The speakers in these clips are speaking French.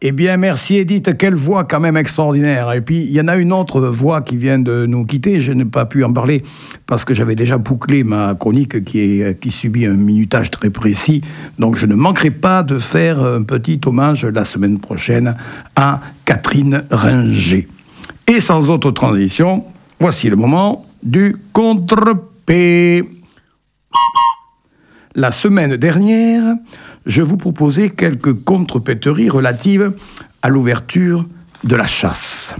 Eh bien, merci Edith, quelle voix quand même extraordinaire. Et puis, il y en a une autre voix qui vient de nous quitter, je n'ai pas pu en parler parce que j'avais déjà bouclé ma chronique qui subit un minutage très précis. Donc, je ne manquerai pas de faire un petit hommage la semaine prochaine à Catherine Ringer. Et sans autre transition, voici le moment du contre-P. La semaine dernière, je vous proposais quelques contrepéteries relatives à l'ouverture de la chasse.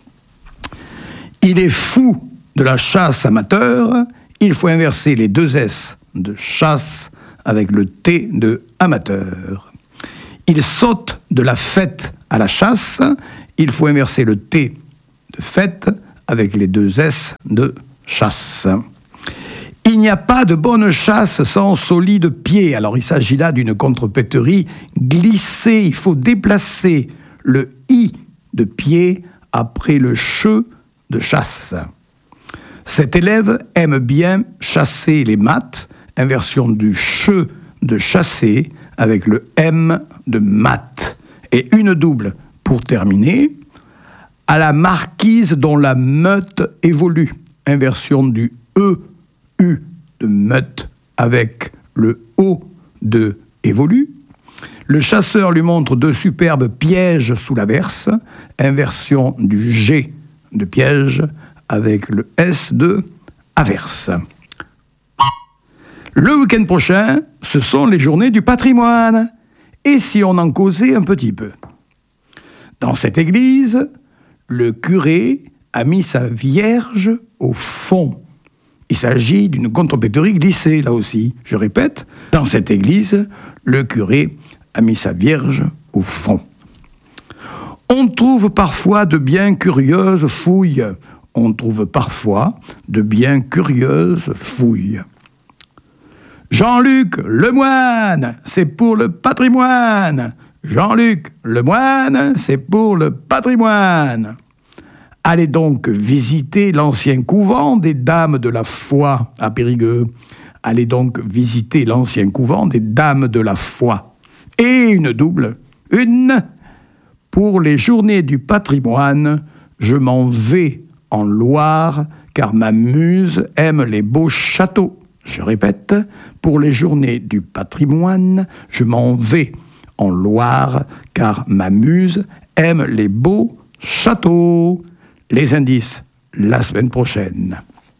Il est fou de la chasse amateur, il faut inverser les deux S de chasse avec le T de amateur. Il saute de la fête à la chasse, il faut inverser le T de fête avec les deux S de chasse. Il n'y a pas de bonne chasse sans solide pied. Alors il s'agit là d'une contrepéterie glissée. Il faut déplacer le I de pied après le che de chasse. Cet élève aime bien chasser les maths, inversion du che de chasser avec le M de maths. Et une double pour terminer. À la marquise dont la meute évolue, inversion du E U de meute avec le O de évolue. Le chasseur lui montre de superbes pièges sous l'averse, inversion du G de piège avec le S de averse. Le week-end prochain, ce sont les journées du patrimoine. Et si on en causait un petit peu? Dans cette église, le curé a mis sa Vierge au fond. Il s'agit d'une contrepéterie glissée, là aussi. Je répète, dans cette église, le curé a mis sa Vierge au fond. On trouve parfois de bien curieuses fouilles. On trouve parfois de bien curieuses fouilles. Jean-Luc Lemoine, c'est pour le patrimoine. Jean-Luc Lemoine, c'est pour le patrimoine. Allez donc visiter l'ancien couvent des Dames de la Foi à Périgueux. Allez donc visiter l'ancien couvent des Dames de la Foi. Et une double, une pour les journées du patrimoine, je m'en vais en Loire, car ma muse aime les beaux châteaux. Je répète, pour les journées du patrimoine, je m'en vais en Loire, car ma muse aime les beaux châteaux. Les indices, la semaine prochaine.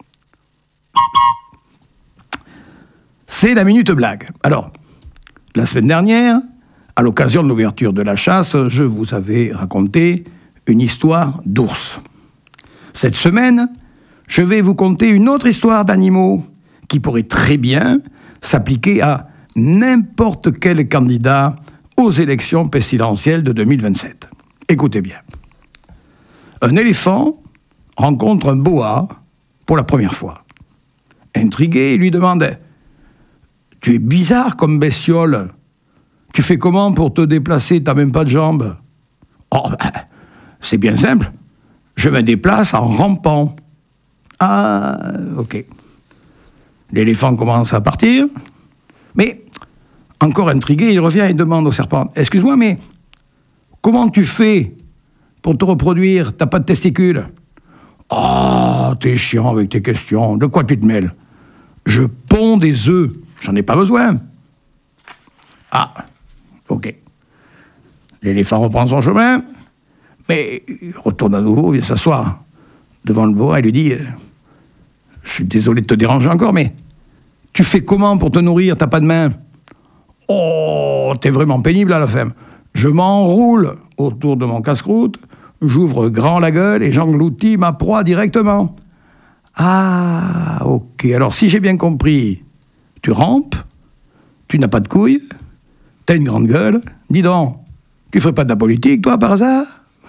C'est la Minute Blague. Alors, la semaine dernière, à l'occasion de l'ouverture de la chasse, je vous avais raconté une histoire d'ours. Cette semaine, je vais vous conter une autre histoire d'animaux qui pourrait très bien s'appliquer à n'importe quel candidat aux élections présidentielles de 2027. Écoutez bien. Un éléphant rencontre un boa pour la première fois. Intrigué, il lui demande « Tu es bizarre comme bestiole. Tu fais comment pour te déplacer? T'as même pas de jambes. » « Oh, c'est bien simple. Je me déplace en rampant. » « Ah, ok. » L'éléphant commence à partir, mais encore intrigué, il revient et demande au serpent « Excuse-moi, mais comment tu fais pour te reproduire? T'as pas de testicules. » « Ah, t'es chiant avec tes questions. De quoi tu te mêles? Je ponds des œufs. J'en ai pas besoin. » Ah, ok. L'éléphant reprend son chemin, mais il retourne à nouveau, il vient s'asseoir devant le boa et lui dit « Je suis désolé de te déranger encore, mais tu fais comment pour te nourrir? T'as pas de main. »« Oh, t'es vraiment pénible à la fin. Je m'enroule autour de mon casse-croûte, j'ouvre grand la gueule et j'engloutis ma proie directement. »« Ah, ok. Alors, si j'ai bien compris, tu rampes, tu n'as pas de couilles, t'as une grande gueule. Dis donc, tu ferais pas de la politique, toi, par hasard? »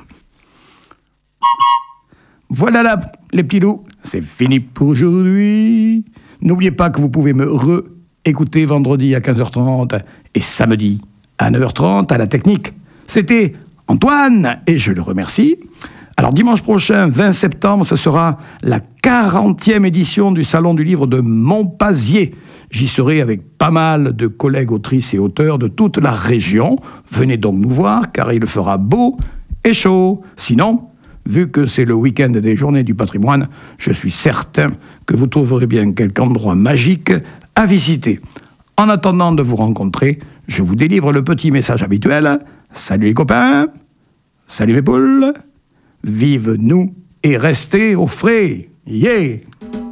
Voilà là, les petits loups, c'est fini pour aujourd'hui. N'oubliez pas que vous pouvez me écouter vendredi à 15h30 et samedi à 9h30 à la technique. C'était Antoine et je le remercie. Alors dimanche prochain, 20 septembre, ce sera la 40e édition du Salon du Livre de Montpazier. J'y serai avec pas mal de collègues autrices et auteurs de toute la région. Venez donc nous voir, car il fera beau et chaud. Sinon, vu que c'est le week-end des Journées du patrimoine, je suis certain que vous trouverez bien quelque endroit magique à visiter. En attendant de vous rencontrer, je vous délivre le petit message habituel. Salut les copains, salut mes poules, vive nous et restez au frais. Yeah!